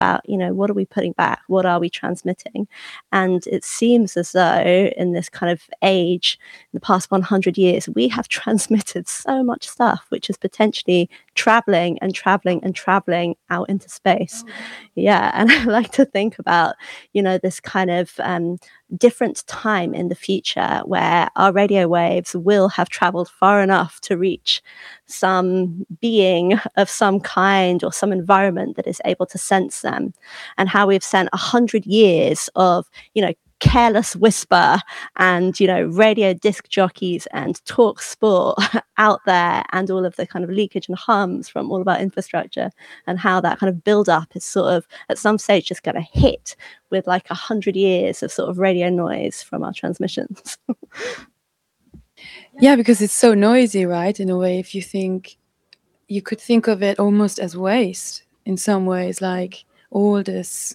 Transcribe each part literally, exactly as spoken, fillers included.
about, you know, what are we putting back? What are we transmitting? And it seems as though in this kind of age, in the past one hundred years, we have transmitted so much stuff, which is potentially traveling and traveling and traveling out into space. Yeah. And I like to think about, you know, this kind of um, different time in the future where our radio waves will have traveled far enough to reach some being of some kind or some environment that is able to sense them, and how we've sent a hundred years of, you know, careless whisper and, you know, radio disc jockeys and talk sport out there, and all of the kind of leakage and hums from all of our infrastructure, and how that kind of build up is sort of at some stage just going to hit with like a hundred years of sort of radio noise from our transmissions. Yeah, because it's so noisy, right? In a way, if you think, you could think of it almost as waste in some ways, like all this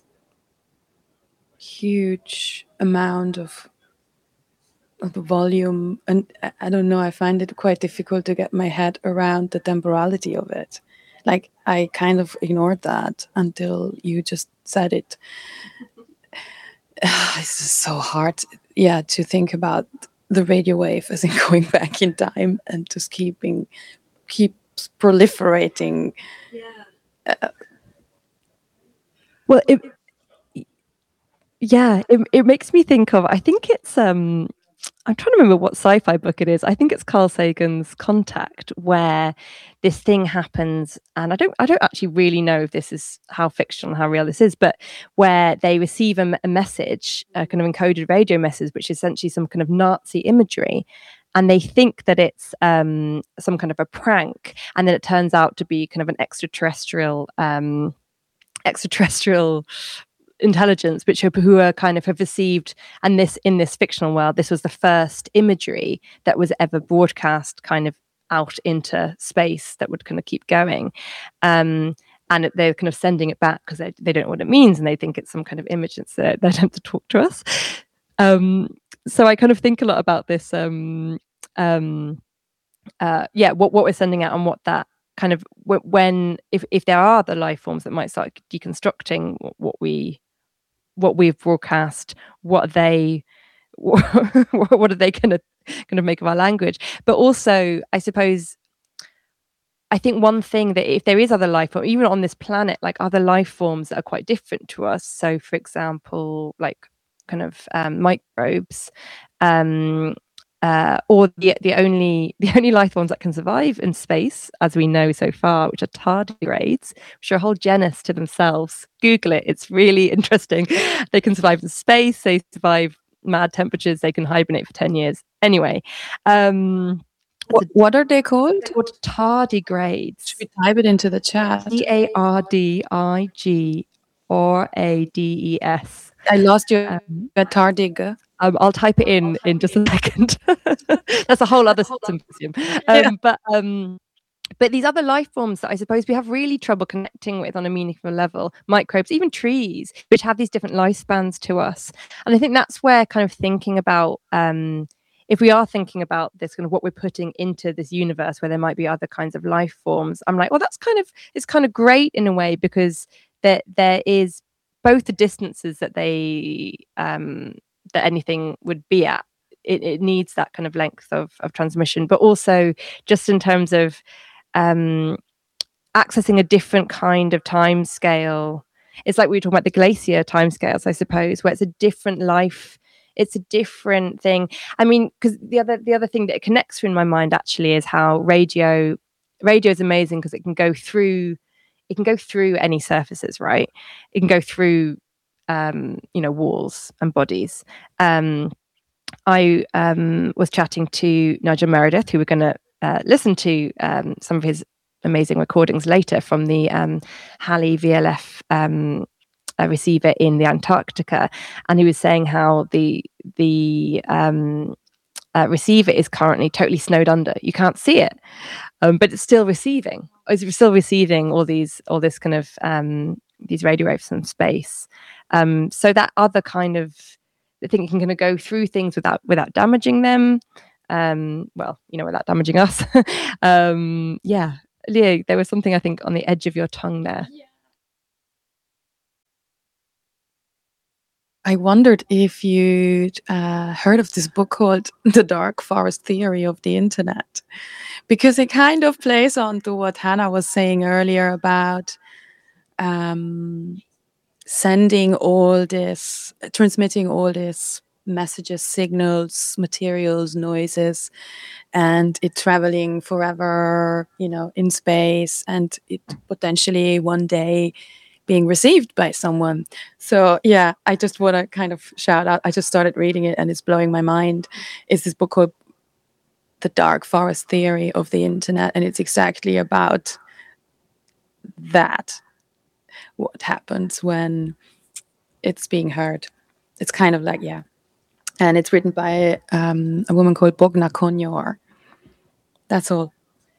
huge amount of, of the volume. And I, I don't know, I find it quite difficult to get my head around the temporality of it. Like, I kind of ignored that until you just said it. It's just so hard, yeah, to think about the radio wave as in going back in time and just keeping, keeps proliferating. Yeah. Uh, well, it, yeah, it it makes me think of, I think it's um. I'm trying to remember what sci-fi book it is. I think it's Carl Sagan's Contact, where this thing happens, and I don't, I don't actually really know if this is how fictional, how real this is, but where they receive a, a message, a kind of encoded radio message, which is essentially some kind of Nazi imagery, and they think that it's um, some kind of a prank, and then it turns out to be kind of an extraterrestrial, um, extraterrestrial. intelligence, which are, who are kind of have received, and this in this fictional world, this was the first imagery that was ever broadcast kind of out into space that would kind of keep going, um, and they're kind of sending it back because they, they don't know what it means, and they think it's some kind of image that's uh, they attempt to talk to us. Um, so I kind of think a lot about this. Um, um, uh, yeah, what what we're sending out and what that kind of when if if there are other life forms that might start deconstructing what, what we what we've broadcast, what they what, what are they going to kind of make of our language. But also, I suppose, I think one thing that if there is other life form, even on this planet, like other life forms that are quite different to us, so for example, like kind of um, microbes, um Uh, or the the only the only life forms that can survive in space, as we know so far, which are tardigrades, which are a whole genus to themselves. Google it; it's really interesting. They can survive in space. They survive mad temperatures. They can hibernate for ten years. Anyway, um, what, what are they called? They're called tardigrades. Should we type it into the chat? T A R D I G R A D E S. I lost you um, at tardig. Um, I'll type it in in just a second. That's a whole other symposium. Um, yeah. But um, but these other life forms that I suppose we have really trouble connecting with on a meaningful level, microbes, even trees, which have these different lifespans to us. And I think that's where kind of thinking about, um, if we are thinking about this kind of what we're putting into this universe where there might be other kinds of life forms, I'm like, well, that's kind of, it's kind of great in a way, because there there is both the distances that they, um, that anything would be at. It, it needs that kind of length of, of transmission, but also just in terms of um, accessing a different kind of time scale. It's like we were talking about the glacier time scales, I suppose, where it's a different life. It's a different thing. I mean, because the other the other thing that it connects to in my mind actually is how radio radio is amazing, because it can go through it can go through any surfaces, right? It can go through um you know walls and bodies. um I um was chatting to Nigel Meredith, who we're going to uh, listen to um some of his amazing recordings later from the um Halley V L F um uh, receiver in the Antarctica, and he was saying how the the um uh, receiver is currently totally snowed under. You can't see it, um but it's still receiving it's still receiving all these all this kind of um these radio waves from space. Um, so that other kind of the thing can kind of go through things without without damaging them. Um, well, you know, without damaging us. um, yeah, Leo, there was something I think on the edge of your tongue there. Yeah. I wondered if you'd uh, heard of this book called The Dark Forest Theory of the Internet, because it kind of plays on to what Hannah was saying earlier about um, sending all this, transmitting all this messages, signals, materials, noises, and it traveling forever, you know, in space, and it potentially one day being received by someone. So yeah, I just want to kind of shout out. I just started reading it and it's blowing my mind. It's this book called The Dark Forest Theory of the Internet, and it's exactly about that. What happens when it's being heard. It's kind of like, yeah. And it's written by um, a woman called Bogna Konyor. That's all.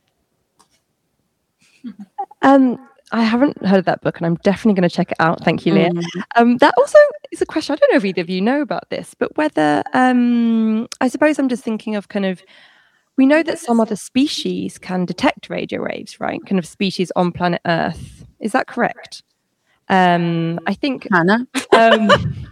Um, I haven't heard of that book, and I'm definitely going to check it out. Thank you, Leah. Mm. Um, that also is a question. I don't know if either of you know about this, but whether um, I suppose I'm just thinking of kind of, we know that some other species can detect radio waves, right? Kind of species on planet Earth. Is that correct? Um, I think Hannah. um,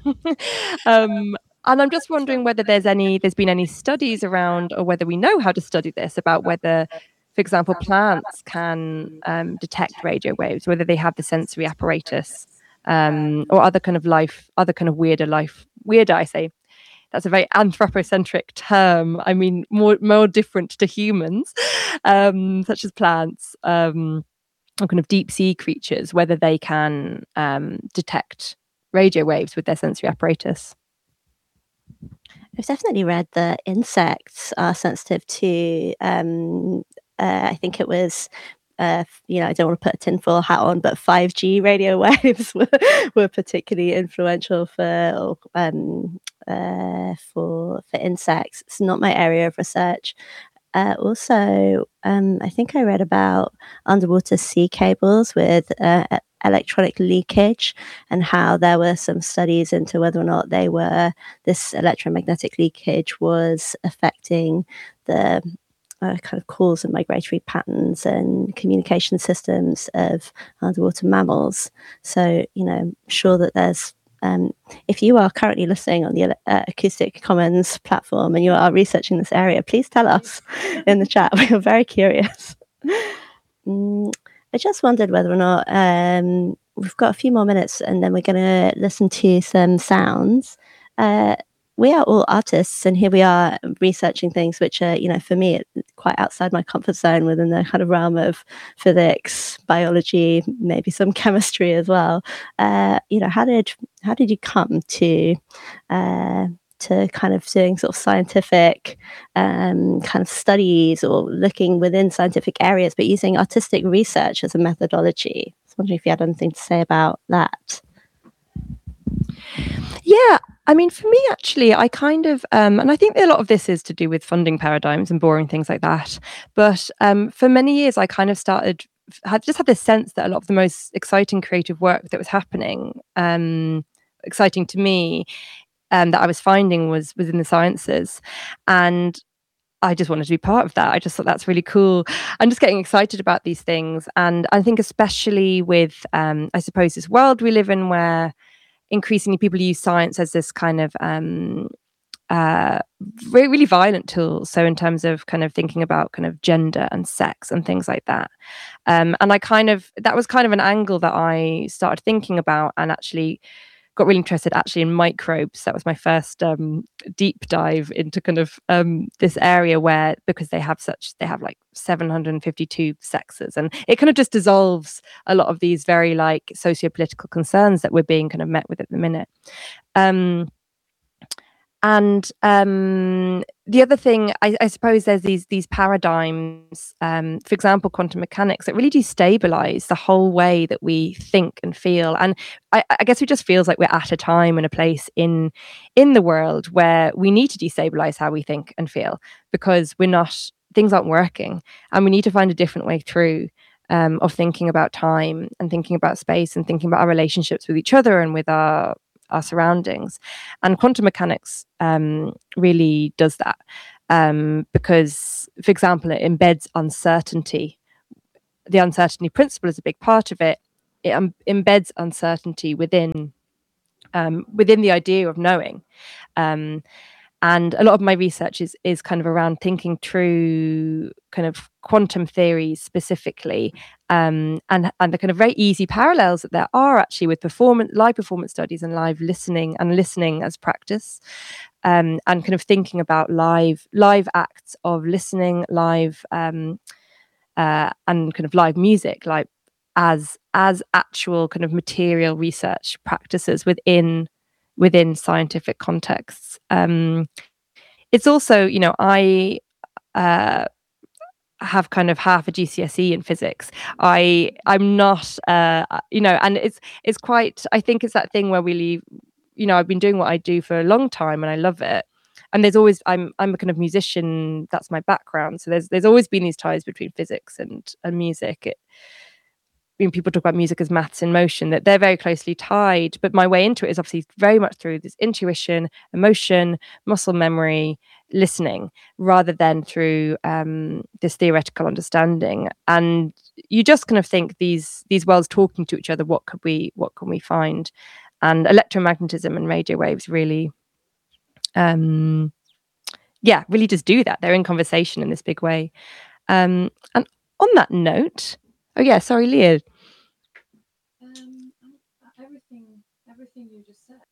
um, and I'm just wondering whether there's any, there's been any studies around, or whether we know how to study this, about whether, for example, plants can um, detect radio waves, whether they have the sensory apparatus, um, or other kind of life, other kind of weirder life, weirder, I say. That's a very anthropocentric term. I mean, more more different to humans, um, such as plants. Um, or kind of deep sea creatures, whether they can um, detect radio waves with their sensory apparatus. I've definitely read that insects are sensitive to, um, uh, I think it was, uh, you know, I don't want to put a tinfoil hat on, but five G radio waves were, were particularly influential for um, uh, for for insects. It's not my area of research. Uh, also, um, I think I read about underwater sea cables with uh, e- electronic leakage, and how there were some studies into whether or not they were, this electromagnetic leakage was affecting the uh, kind of calls and migratory patterns and communication systems of underwater mammals. So, you know, I'm sure that there's Um, if you are currently listening on the uh, Acoustic Commons platform and you are researching this area, please tell us in the chat. We are very curious. Mm, I just wondered whether or not um, we've got a few more minutes, and then we're going to listen to some sounds. Uh, we are all artists, and here we are researching things which are, you know, for me, quite outside my comfort zone, within the kind of realm of physics, biology, maybe some chemistry as well. Uh, you know, how did how did you come to uh, to kind of doing sort of scientific um, kind of studies, or looking within scientific areas, but using artistic research as a methodology? I was wondering if you had anything to say about that. Yeah, I mean, for me, actually, I kind of, um, and I think a lot of this is to do with funding paradigms and boring things like that. But um, for many years, I kind of started, had just had this sense that a lot of the most exciting creative work that was happening, um, exciting to me, um, that I was finding was within the sciences. And I just wanted to be part of that. I just thought that's really cool. I'm just getting excited about these things. And I think especially with, um, I suppose, this world we live in, where increasingly people use science as this kind of um, uh, really, really violent tool. So in terms of kind of thinking about kind of gender and sex and things like that. Um, and I kind of, that was kind of an angle that I started thinking about, and actually got really interested actually in microbes. That was my first um, deep dive into kind of um, this area, where, because they have such, they have like seven hundred fifty-two sexes, and it kind of just dissolves a lot of these very like socio-political concerns that we're being kind of met with at the minute. Um, and um, the other thing, I, I suppose, there's these these paradigms, um, for example, quantum mechanics, that really destabilize the whole way that we think and feel. And I, I guess it just feels like we're at a time and a place in in the world where we need to destabilize how we think and feel, because we're not, things aren't working, and we need to find a different way through. Um, of thinking about time and thinking about space and thinking about our relationships with each other and with our our surroundings. And quantum mechanics um, really does that, um, because, for example, it embeds uncertainty. The uncertainty principle is a big part of it. It um, embeds uncertainty within um, within the idea of knowing. Um, and a lot of my research is is kind of around thinking through kind of quantum theories specifically, um, and and the kind of very easy parallels that there are actually with performance, live performance studies, and live listening and listening as practice, um, and kind of thinking about live live acts of listening, live um, uh, and kind of live music, like as as actual kind of material research practices within within scientific contexts. Um, it's also, you know, I uh, have kind of half a G C S E in physics. I I'm not, uh, you know, and it's it's quite. I think it's that thing where we leave. You know, I've been doing what I do for a long time, and I love it. And there's always I'm I'm a kind of musician. That's my background. So there's there's always been these ties between physics and and music. It, when people talk about music as maths in motion, that they're very closely tied. But my way into it is obviously very much through this intuition, emotion, muscle memory, listening, rather than through um, this theoretical understanding. And you just kind of think these these worlds talking to each other. What could we what can we find? And electromagnetism and radio waves really, um, yeah, really just do that. They're in conversation in this big way. Um, and on that note. Oh yeah, sorry, Leah. Um, everything, everything you just said.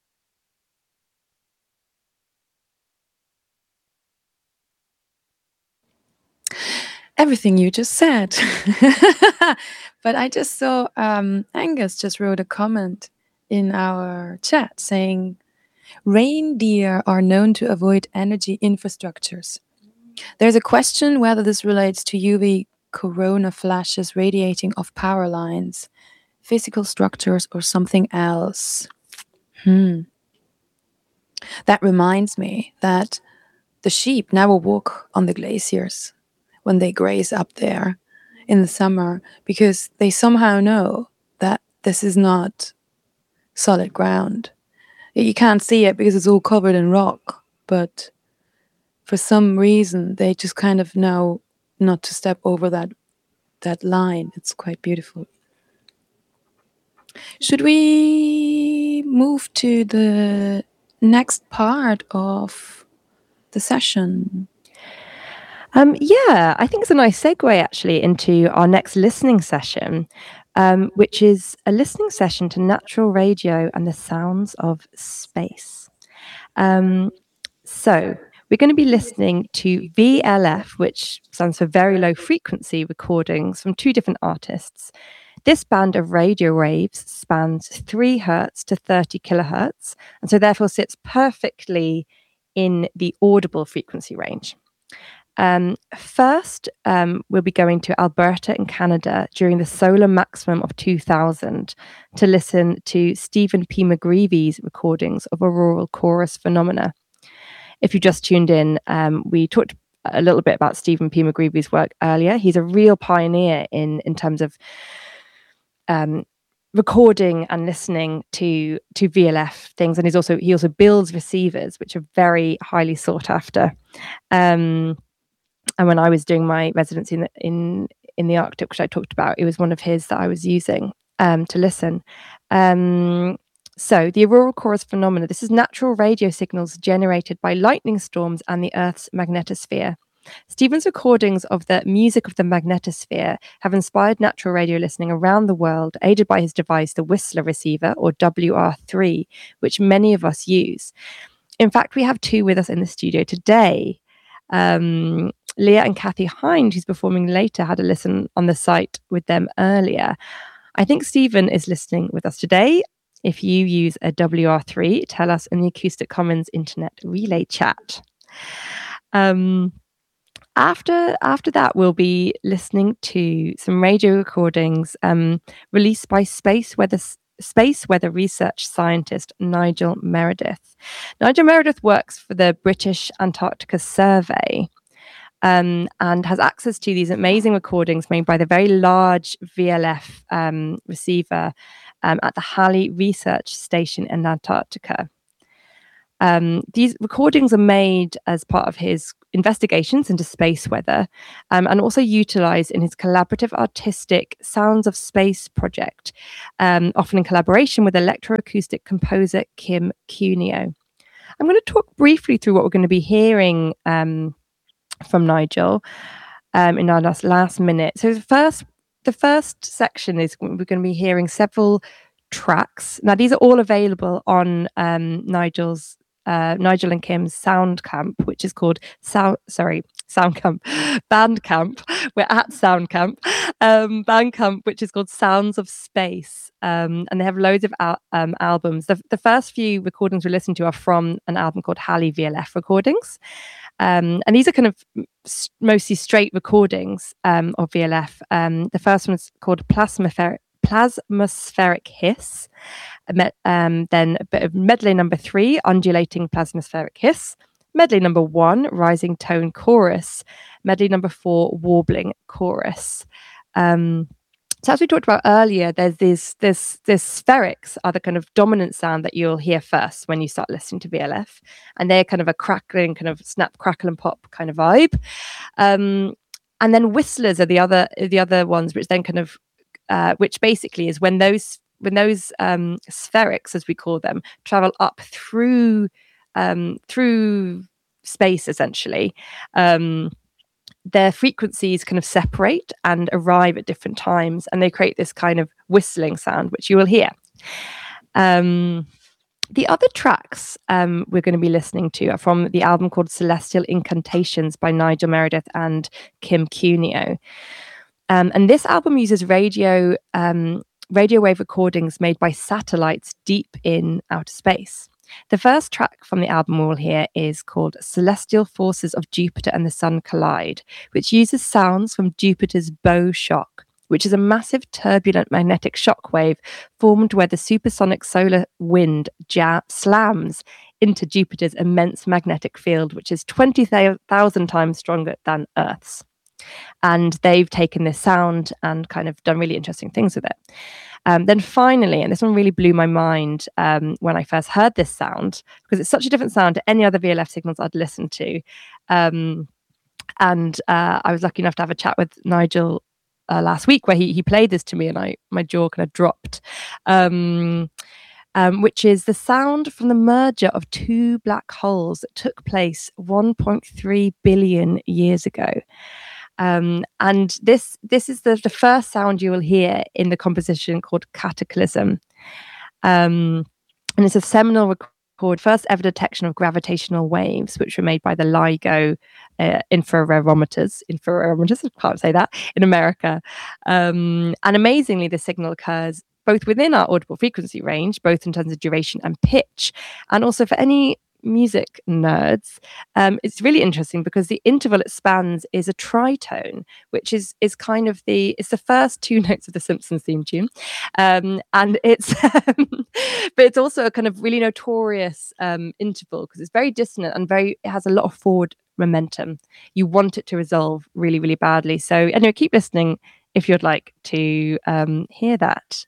Everything you just said. But I just saw um, Angus just wrote a comment in our chat saying, reindeer are known to avoid energy infrastructures. There's a question whether this relates to U V corona flashes radiating off power lines, physical structures, or something else. Hmm. That reminds me that the sheep never walk on the glaciers when they graze up there in the summer, because they somehow know that this is not solid ground. You can't see it because it's all covered in rock, but for some reason they just kind of know not to step over that that line. It's quite beautiful. Should we move to the next part of the session? Um, yeah, I think it's a nice segue actually into our next listening session, um, which is a listening session to natural radio and the sounds of space. Um, so we're going to be listening to V L F, which stands for very low frequency recordings from two different artists. This band of radio waves spans three hertz to thirty kilohertz, and so therefore sits perfectly in the audible frequency range. Um, first, um, we'll be going to Alberta in Canada during the solar maximum of two thousand to listen to Stephen P. McGreevy's recordings of auroral chorus phenomena. If you just tuned in, um, we talked a little bit about Stephen P. McGreevy's work earlier. He's a real pioneer in, in terms of um, recording and listening to to V L F things, and he's also he also builds receivers, which are very highly sought after. Um, And when I was doing my residency in the, in, in the Arctic, which I talked about, it was one of his that I was using um, to listen. Um, so the auroral chorus phenomena, this is natural radio signals generated by lightning storms and the Earth's magnetosphere. Stephen's recordings of the music of the magnetosphere have inspired natural radio listening around the world, aided by his device, the Whistler receiver, or W R three, which many of us use. In fact, we have two with us in the studio today. Um, Leah and Kathy Hind, who's performing later, had a listen on the site with them earlier. I think Stephen is listening with us today. If you use a W R three, tell us in the Acoustic Commons Internet Relay chat. Um, after after that, we'll be listening to some radio recordings um, released by Space Weather Space weather research scientist Nigel Meredith. Nigel Meredith works for the British Antarctica Survey um, and has access to these amazing recordings made by the very large V L F um, receiver um, at the Halley Research Station in Antarctica. Um, these recordings are made as part of his investigations into space weather, um, and also utilised in his collaborative artistic Sounds of Space project, um, often in collaboration with electroacoustic composer Kim Cuneo. I'm going to talk briefly through what we're going to be hearing um, from Nigel um, in our last, last minute. So the first, the first section is we're going to be hearing several tracks. Now these are all available on um, Nigel's uh, Nigel and Kim's Soundcamp, which is called Sound. Sorry, Soundcamp, Bandcamp. We're at Soundcamp, um, Bandcamp, which is called Sounds of Space, um, and they have loads of al- um, albums. The, the first few recordings we listened to are from an album called Halley V L F Recordings, um, and these are kind of mostly straight recordings um, of V L F. Um, the first one is called Plasmafer- Plasmaspheric Hiss. Um, then a bit of medley number three, Undulating Plasmaspheric Hiss. Medley number one, Rising Tone Chorus. Medley number four, Warbling Chorus. Um, so as we talked about earlier, there's this, this, this spherics are the kind of dominant sound that you'll hear first when you start listening to V L F, and they're kind of a crackling, kind of snap, crackle, and pop kind of vibe. Um, and then whistlers are the other, the other ones, which then kind of, uh, which basically is when those, when those um, spherics, as we call them, travel up through. Um, through space, essentially, um, their frequencies kind of separate and arrive at different times, and they create this kind of whistling sound, which you will hear. Um, the other tracks um, we're going to be listening to are from the album called Celestial Incantations by Nigel Meredith and Kim Cuneo. Um, and this album uses radio, um, radio wave recordings made by satellites deep in outer space. The first track from the album we'll hear is called Celestial Forces of Jupiter and the Sun Collide, which uses sounds from Jupiter's bow shock, which is a massive turbulent magnetic shock wave formed where the supersonic solar wind ja- slams into Jupiter's immense magnetic field, which is twenty thousand times stronger than Earth's. And they've taken this sound and kind of done really interesting things with it. Um, then finally, and this one really blew my mind um, when I first heard this sound, because it's such a different sound to any other V L F signals I'd listened to. Um, and uh, I was lucky enough to have a chat with Nigel uh, last week where he he played this to me, and I my jaw kind of dropped, um, um, which is the sound from the merger of two black holes that took place one point three billion years ago. Um, and this this is the, the first sound you will hear in the composition called Cataclysm. Um, and it's a seminal record, first ever detection of gravitational waves, which were made by the LIGO uh, interferometers, interferometers, I can't say that, in America. Um, and amazingly, the signal occurs both within our audible frequency range, both in terms of duration and pitch, and also for any music nerds, um, it's really interesting because the interval it spans is a tritone, which is is kind of the it's the first two notes of the Simpsons theme tune, um, and it's um, but it's also a kind of really notorious um, interval because it's very dissonant and very it has a lot of forward momentum. You want it to resolve really really badly. So anyway, keep listening if you'd like to um, hear that.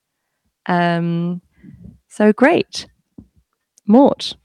Um, so great, Mort.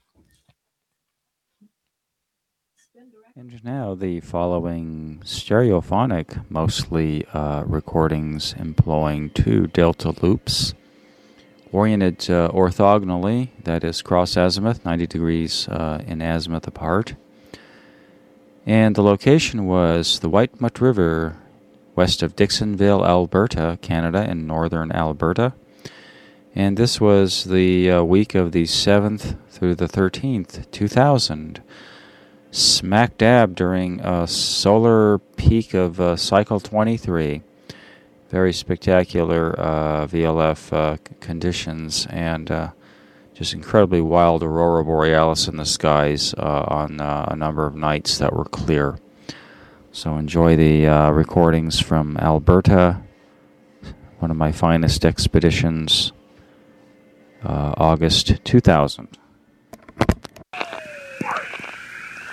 And now the following stereophonic, mostly uh, recordings employing two delta loops oriented uh, orthogonally, that is cross azimuth, ninety degrees uh, in azimuth apart. And the location was the White Mutt River, west of Dixonville, Alberta, Canada, in northern Alberta. And this was the uh, week of the seventh through the thirteenth, two thousand. Smack dab during a solar peak of uh, cycle twenty-three. Very spectacular uh, V L F uh, conditions and uh, just incredibly wild aurora borealis in the skies uh, on uh, a number of nights that were clear. So enjoy the uh, recordings from Alberta, one of my finest expeditions, uh, August two thousand.